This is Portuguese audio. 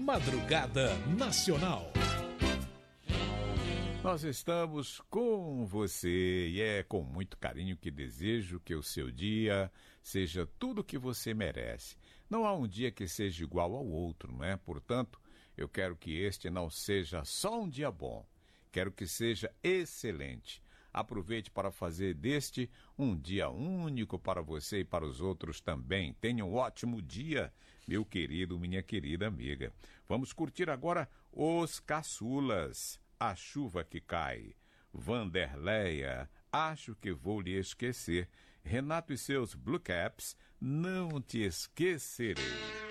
Madrugada Nacional. Nós estamos com você e é com muito carinho que desejo que o seu dia seja tudo o que você merece. Não há um dia que seja igual ao outro, não é? Portanto, eu quero que este não seja só um dia bom. Quero que seja excelente. Aproveite para fazer deste um dia único para você e para os outros também. Tenha um ótimo dia, meu querido, minha querida amiga. Vamos curtir agora Os Caçulas, A Chuva que Cai. Vanderleia, Acho que Vou Lhe Esquecer. Renato e seus Blue Caps, Não Te Esquecerei.